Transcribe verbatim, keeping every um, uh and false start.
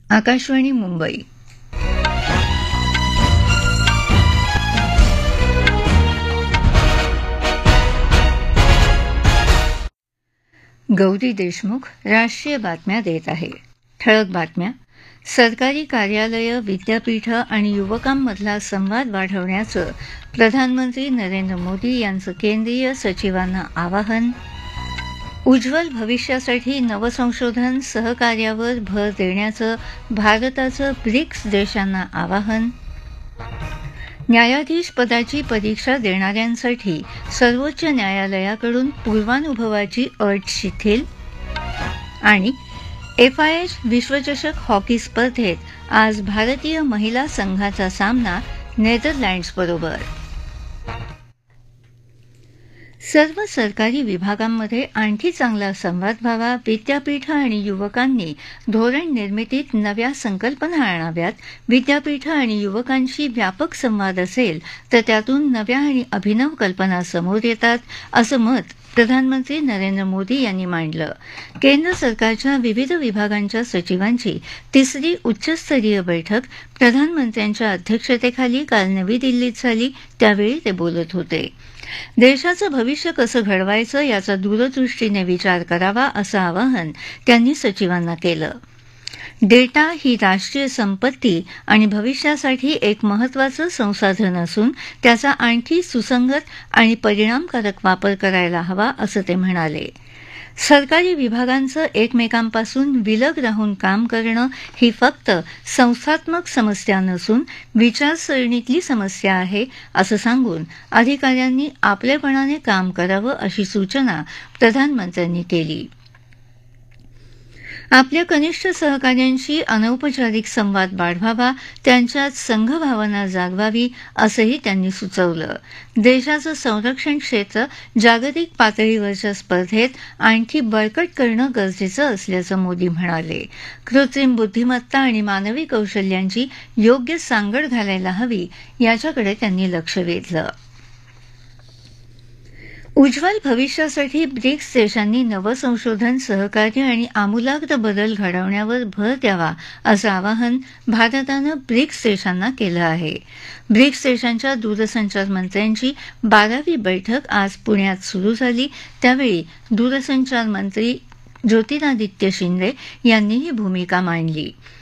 आकाशवाणी मुंबई. गौरी देशमुख राष्ट्रीय बातम्या देत आहे. ठळक बातम्या. सरकारी कार्यालयं, विद्यापीठं आणि युवकांमधला संवाद वाढवण्याचं प्रधानमंत्री नरेंद्र मोदी यांचं केंद्रीय सचिवांना आवाहन. उज्ज्वल भविष्यासाठी नवसंशोधन सहकार्यावर भर देण्याचं भारताचं ब्रिक्स देशांना आवाहन. न्यायाधीश पदाची परीक्षा देणाऱ्यांसाठी सर्वोच्च न्यायालयाकडून पूर्वानुभवाची अट शिथिल. आणि एफ आय एच विश्वचषक हॉकी स्पर्धेत आज भारतीय महिला संघाचा सामना नेदरलँड्सबरोबर. सर्व सरकारी विभागांमध्ये आणखी चांगला संवाद व्हावा, विद्यापीठं आणि युवकांनी धोरण निर्मितीत नव्या संकल्पना आणाव्यात. विद्यापीठं आणि युवकांशी व्यापक संवाद असेल तर त्यातून नव्या आणि अभिनव कल्पना समोर येतात, असं मत प्रधानमंत्री नरेंद्र मोदी यांनी मांडलं. केंद्र सरकारच्या विविध विभागांच्या सचिवांची तिसरी उच्चस्तरीय बैठक प्रधानमंत्र्यांच्या अध्यक्षतेखाली काल नवी दिल्लीत झाली, त्यावेळी ते बोलत होते. देशाचं भविष्य कसं घडवायचं याचा दूरदृष्टीने विचार करावा, असं आवाहन त्यांनी सचिवांना केलं. डेटा ही राष्ट्रीय संपत्ती आणि भविष्यासाठी एक महत्त्वाचं संसाधन असून त्याचा आणखी सुसंगत आणि परिणामकारक वापर करायला हवा, असं ते म्हणाले. सरकारी विभागांचं एकमेकांपासून विलग राहून काम करणं ही फक्त संस्थात्मक समस्या नसून विचारसरणीतली समस्या आहे, असं सांगून अधिकाऱ्यांनी आपलेपणाने काम करावं, अशी सूचना प्रधानमंत्र्यांनी केली. आपल्या कनिष्ठ सहकाऱ्यांशी अनौपचारिक संवाद वाढवावा, त्यांच्यात संघभावना जागवावी, असंही त्यांनी सुचवलं. देशाचं संरक्षण क्षेत्र जागतिक पातळीवरच्या स्पर्धेत आणखी बळकट करणं गरजेचं असल्याचं मोदी म्हणाले. कृत्रिम बुद्धिमत्ता आणि मानवी कौशल्यांची योग्य सांगड घालायला हवी, याच्याकडे त्यांनी लक्ष वेधलं. उज्ज्वल भविष्यासाठी ब्रिक्स देशांनी नवसंशोधन, सहकार्य आणि आमूलाग्र बदल घडवण्यावर भर द्यावा, असं आवाहन भारतानं ब्रिक्स देशांना केलं आहे. ब्रिक्स देशांच्या दूरसंचार मंत्र्यांची बारावी बैठक आज पुण्यात सुरू झाली, त्यावेळी दूरसंचार मंत्री ज्योतिरादित्य शिंदे यांनी ही भूमिका मांडली.